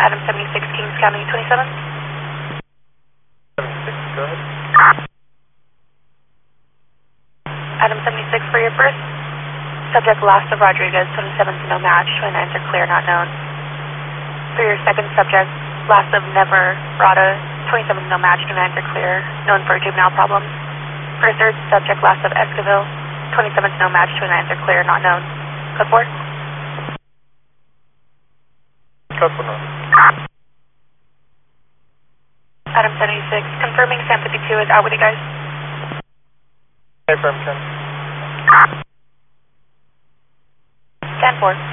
Adam 76, Kings County 27. 76, go ahead. Adam 76 for your first. Subject Last of Rodriguez, 27 to no match, 29s are clear, not known. For your second subject, Last of Never Rada, 27 to no match, 29s are clear, known for juvenile problems. For your third subject, Last of Esquivel, 27 to no match, 29s are clear, not known. Code 4. Code 4. Adam 76, confirming Sam 52 is out with you guys. Confirm, Ken. Stand 4.